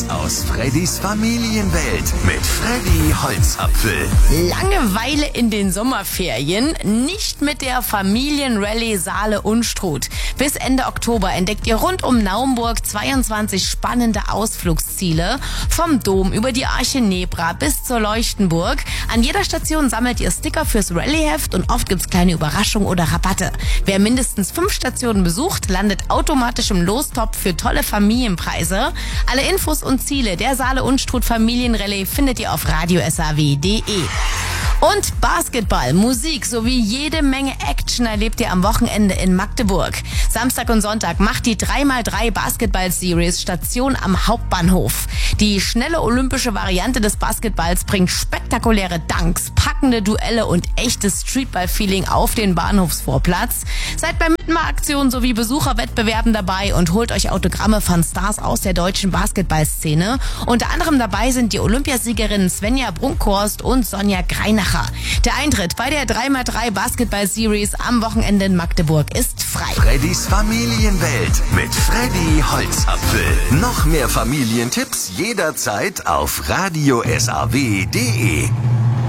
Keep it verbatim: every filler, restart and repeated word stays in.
aus Freddys Familienwelt mit Freddy Holzapfel. Langeweile in den Sommerferien? Nicht mit der Familienrallye Saale-Unstrut. Bis Ende Oktober entdeckt ihr rund um Naumburg zweiundzwanzig spannende Ausflugsziele. Vom Dom über die Arche Nebra bis zur Leuchtenburg. An jeder Station sammelt ihr Sticker fürs Rallyeheft und oft gibt's kleine Überraschungen oder Rabatte. Wer mindestens fünf Stationen besucht, landet automatisch im Lostopf für tolle Familienpreise. Alle Infos und Ziele der Saale-Unstrut Familienrallye findet ihr auf radio s a w punkt d e. Und Basketball, Musik sowie jede Menge Action erlebt ihr am Wochenende in Magdeburg. Samstag und Sonntag macht die drei mal drei Basketball-Series Station am Hauptbahnhof. Die schnelle olympische Variante des Basketballs bringt spektakuläre Dunks, packende Duelle und echtes Streetball-Feeling auf den Bahnhofsvorplatz. Seid bei Mitmachaktionen sowie Besucherwettbewerben dabei und holt euch Autogramme von Stars aus der deutschen Basketballszene. Unter anderem dabei sind die Olympiasiegerinnen Svenja Brunkhorst und Sonja Greinacher. Der Eintritt bei der drei mal drei Basketball-Series am Wochenende in Magdeburg ist frei. Freddys Familienwelt mit Freddy Holzapfel. Noch mehr Familientipps jederzeit auf radio s a w punkt d e.